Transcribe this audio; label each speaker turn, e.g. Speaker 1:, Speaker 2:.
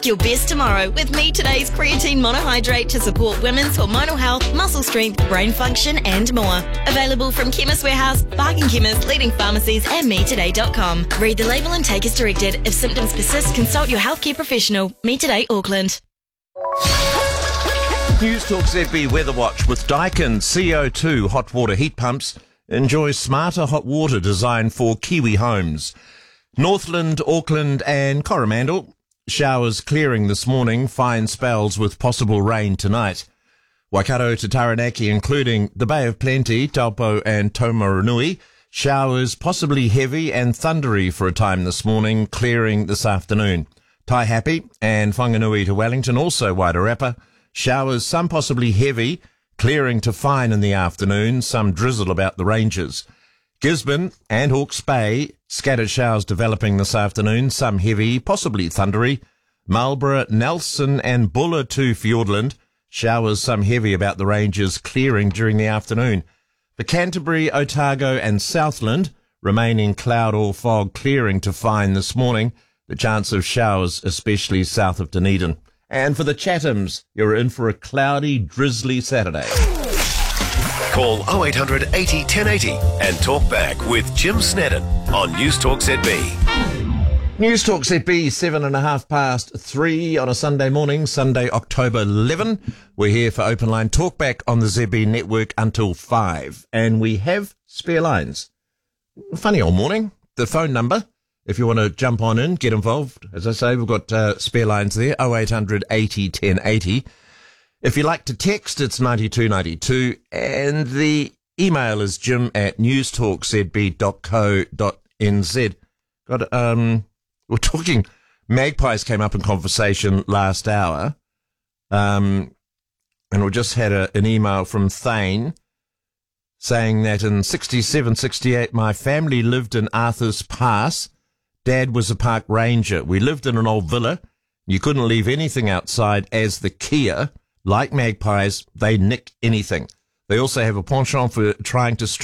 Speaker 1: Your best tomorrow with Me Today's creatine monohydrate to support women's hormonal health, muscle strength, brain function and more. Available from Chemist Warehouse, Bargain Chemist, leading pharmacies and metoday.com. Read the label and take as directed. If symptoms persist, consult your healthcare professional. Me Today Auckland.
Speaker 2: News Talk ZB Weather Watch with Daikin CO2 hot water heat pumps. Enjoy smarter hot water designed for Kiwi homes. Northland, Auckland and Coromandel. Showers clearing this morning, fine spells with possible rain tonight. Waikato to Taranaki, including the Bay of Plenty, Taupo and Taumarunui. Showers possibly heavy and thundery for a time this morning, clearing this afternoon. Taihape and Whanganui to Wellington, also Wairarapa. Showers, some possibly heavy, clearing to fine in the afternoon, some drizzle about the ranges. Gisborne and Hawke's Bay, scattered showers developing this afternoon, some heavy, possibly thundery. Marlborough, Nelson and Buller to Fiordland, showers, some heavy about the ranges, clearing during the afternoon. For Canterbury, Otago and Southland, remaining cloud or fog, clearing to fine this morning. The chance of showers, especially south of Dunedin. And for the Chathams, you're in for a cloudy, drizzly Saturday.
Speaker 3: Call 0800 80 1080 and talk back with Jim Snedden on News Talk ZB.
Speaker 2: News Talk ZB, 3:03 on a Sunday morning, Sunday, October 11. We're here for Open Line Talkback on the ZB network until 5. And we have spare lines. Funny old morning. The phone number, if you want to jump on in, get involved. As I say, we've got spare lines there, 0800 80 1080. If you like to text, it's 9292, and the email is jim@newstalkzb.co.nz. We're talking, magpies came up in conversation last hour, and we just had an email from Thane saying that in 67, 68, my family lived in Arthur's Pass. Dad was a park ranger. We lived in an old villa. You couldn't leave anything outside as the Kia. Like magpies, they nick anything. They also have a penchant for trying to strip